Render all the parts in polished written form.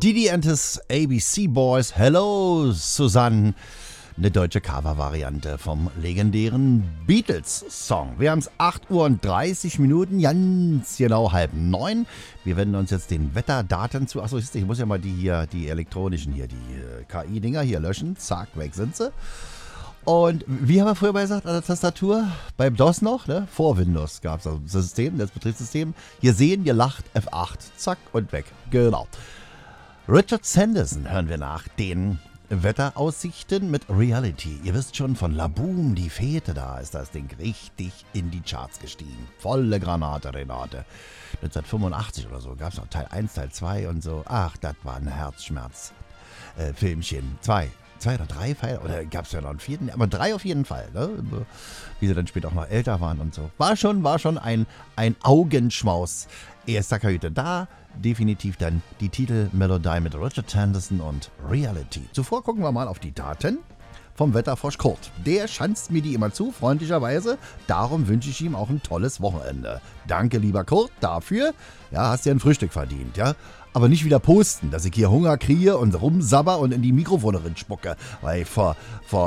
Didi and his ABC Boys, Hello Susanne, eine deutsche Cover-Variante vom legendären Beatles-Song. Wir haben es 8 Uhr und 30 Minuten, ganz genau 8:30. Wir wenden uns jetzt den Wetterdaten zu. Achso, ich muss ja mal die elektronischen hier, die KI-Dinger hier löschen. Zack, weg sind sie. Und wie haben wir früher gesagt an der Tastatur? Beim DOS noch, ne? Vor Windows gab es das System, das Betriebssystem. Hier sehen, ihr lacht, F8, zack und weg. Genau. Richard Sanderson hören wir nach den Wetteraussichten mit Reality. Ihr wisst schon, von Laboom, die Fete, da ist das Ding richtig in die Charts gestiegen. Volle Granate, Renate. 1985 oder so gab es noch Teil 1, Teil 2 und so. Ach, das war ein Herzschmerz. Filmchen. Zwei oder drei Pfeile, oder gab es ja noch einen vierten, aber 3 auf jeden Fall, ne? Wie sie dann später auch noch älter waren und so. War schon ein Augenschmaus. Erster Kajüte da, definitiv dann die Titelmelodie mit Richard Sanderson und Reality. Zuvor gucken wir mal auf die Daten vom Wetterfrosch Kurt. Der schanzt mir die immer zu, freundlicherweise. Darum wünsche ich ihm auch ein tolles Wochenende. Danke, lieber Kurt, dafür. Ja, hast dir ein Frühstück verdient, ja. Aber nicht wieder posten, dass ich hier Hunger kriege und rumsabber und in die Mikrofone spucke, weil ich vor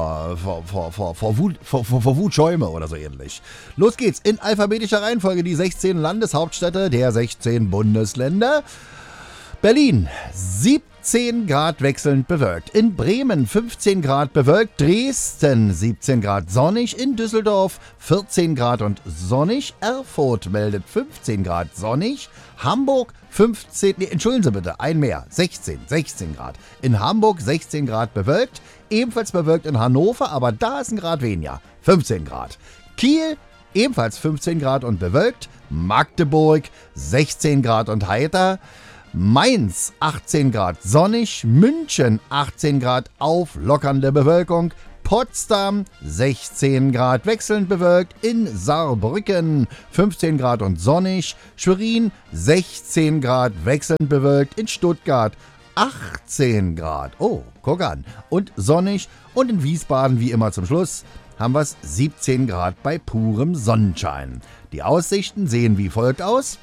Wut schäume oder so ähnlich. Los geht's, in alphabetischer Reihenfolge die 16 Landeshauptstädte der 16 Bundesländer. Berlin, 17 Grad wechselnd bewölkt. In Bremen 15 Grad bewölkt. Dresden 17 Grad sonnig. In Düsseldorf 14 Grad und sonnig. Erfurt meldet 15 Grad sonnig. Hamburg 15, entschuldigen Sie bitte, ein mehr, 16 Grad. In Hamburg 16 Grad bewölkt. Ebenfalls bewölkt in Hannover, aber da ist ein Grad weniger, 15 Grad. Kiel ebenfalls 15 Grad und bewölkt. Magdeburg 16 Grad und heiter. Mainz 18 Grad sonnig, München 18 Grad auflockernde Bewölkung, Potsdam 16 Grad wechselnd bewölkt, in Saarbrücken 15 Grad und sonnig, Schwerin 16 Grad wechselnd bewölkt, in Stuttgart 18 Grad, oh, guck an, und sonnig, und in Wiesbaden wie immer zum Schluss haben wir es 17 Grad bei purem Sonnenschein. Die Aussichten sehen wie folgt aus.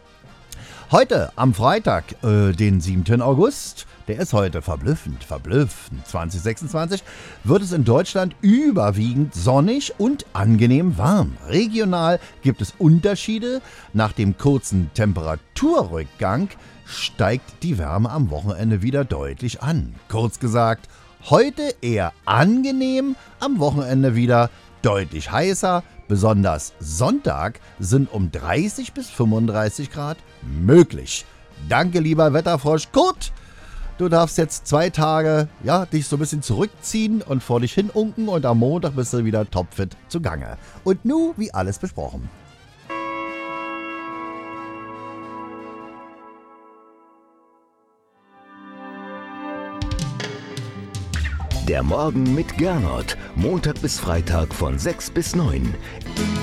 Heute, am Freitag, den 7. August, der ist heute verblüffend, 2026, wird es in Deutschland überwiegend sonnig und angenehm warm. Regional gibt es Unterschiede. Nach dem kurzen Temperaturrückgang steigt die Wärme am Wochenende wieder deutlich an. Kurz gesagt, heute eher angenehm, am Wochenende wieder deutlich heißer. Besonders Sonntag sind um 30 bis 35 Grad möglich. Danke, lieber Wetterfrosch Kurt. Du darfst jetzt 2 Tage dich so ein bisschen zurückziehen und vor dich hin unken und am Montag bist du wieder topfit zugange. Und nu, wie alles besprochen. Der Morgen mit Gernot. Montag bis Freitag von 6 bis 9.